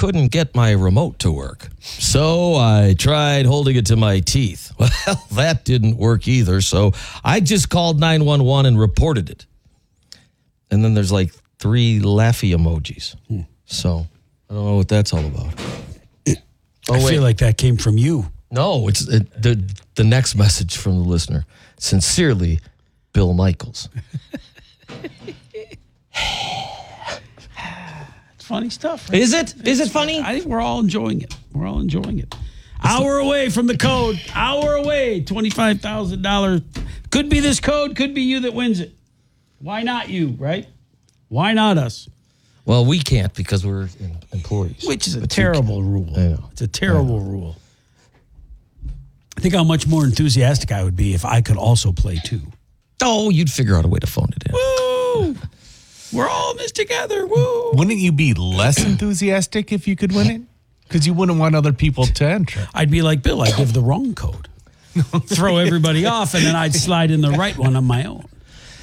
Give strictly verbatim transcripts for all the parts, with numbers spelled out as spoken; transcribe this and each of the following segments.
couldn't get my remote to work. So I tried holding it to my teeth. Well, that didn't work either. So I just called nine one one and reported it. And then there's like three laughy emojis. Hmm. So I don't know what that's all about. Oh, I wait. feel like that came from you. No, it's it, the the next message from the listener. Sincerely, Bill Michaels. It's funny stuff. Right? Is it? Is it funny? I think we're all enjoying it. We're all enjoying it. Hour away from the code. Hour away. twenty-five thousand dollars. Could be this code. Could be you that wins it. Why not you, right? Why not us? Well, we can't because we're employees. Which is a but terrible rule. I know. It's a terrible rule. I think how much more enthusiastic I would be if I could also play too. Oh, you'd figure out a way to phone it in. Woo! We're all in this together. Woo! Wouldn't you be less enthusiastic if you could win it? Because you wouldn't want other people to enter. I'd be like Bill. I'd give the wrong code. Throw everybody off, and then I'd slide in the right one on my own.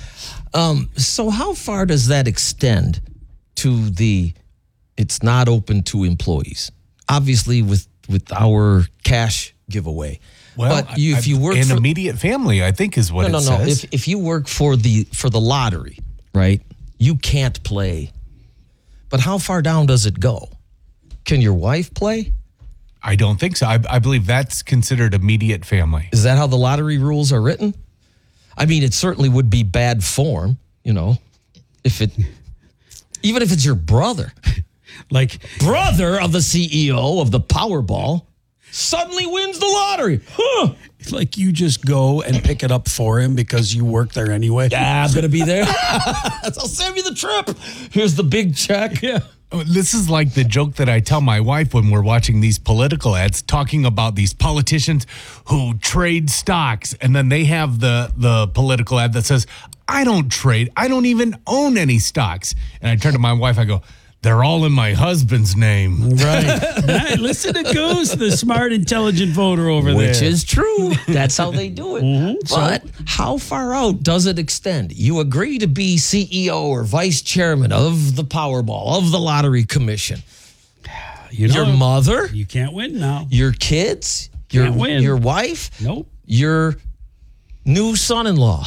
Um. So how far does that extend to the it's not open to employees? Obviously, with, with our cash giveaway. Well, but you, if you work an for immediate family, I think is what no, it no, no. says. If if you work for the for the lottery, right, you can't play. But how far down does it go? Can your wife play? I don't think so. I, I believe that's considered immediate family. Is that how the lottery rules are written? I mean, it certainly would be bad form, you know, if it, even if it's your brother, like brother of the C E O of the Powerball. Suddenly wins the lottery. Huh. Like you just go and pick it up for him because you work there anyway. Yeah, I'm going to be there. I'll save you the trip. Here's the big check. Yeah. This is like the joke that I tell my wife when we're watching these political ads talking about these politicians who trade stocks. And then they have the, the political ad that says, I don't trade. I don't even own any stocks. And I turn to my wife, I go, they're all in my husband's name. Right. Right. Listen to Goose, the smart, intelligent voter over Which there. Which is true. That's how they do it. Mm-hmm. But so, how far out does it extend? You agree to be C E O or vice chairman of the Powerball, of the Lottery Commission. You know, your mother? You can't win now. Your kids? Your, can't win. Your wife? Nope. Your new son-in-law?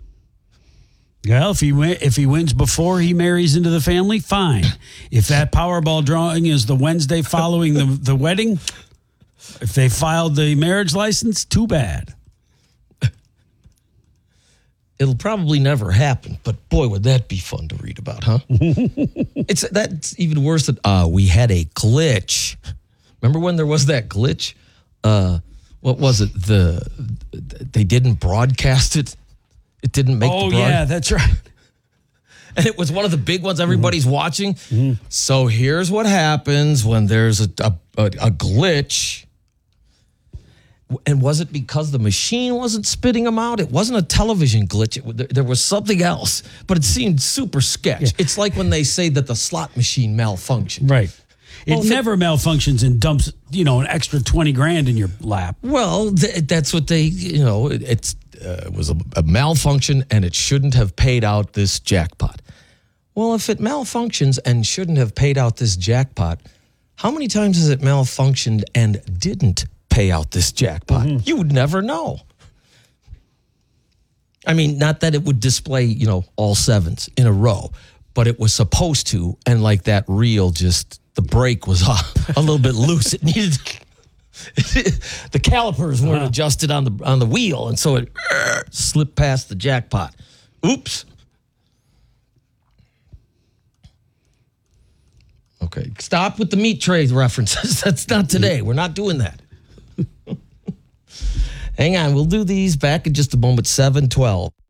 Well, if he win, if he wins before he marries into the family, fine. If that Powerball drawing is the Wednesday following the, the wedding, if they filed the marriage license, too bad. It'll probably never happen, but boy, would that be fun to read about, huh? it's that's even worse than uh, we had a glitch. Remember when there was that glitch? Uh, what was it? The they didn't broadcast it. It didn't make oh, the broad- yeah, that's right. And it was one of the big ones everybody's mm-hmm. watching. Mm-hmm. So here's what happens when there's a, a, a, a glitch. And was it because the machine wasn't spitting them out? It wasn't a television glitch. It, there was something else, but it seemed super sketch. Yeah. It's like when they say that the slot machine malfunctioned. Right. It well, never malfunctions and dumps, you know, an extra twenty grand in your lap. Well, th- that's what they, you know, it, it's uh, it was a, a malfunction and it shouldn't have paid out this jackpot. Well, if it malfunctions and shouldn't have paid out this jackpot, how many times has it malfunctioned and didn't pay out this jackpot? Mm-hmm. You would never know. I mean, not that it would display, you know, all sevens in a row, but it was supposed to, and like that reel just... The brake was off, a little bit loose. It needed the calipers weren't uh-huh. adjusted on the on the wheel, and so it uh, slipped past the jackpot. Oops. Okay, stop with the meat tray references. That's not today. We're not doing that. Hang on, we'll do these back in just a moment. seven twelve.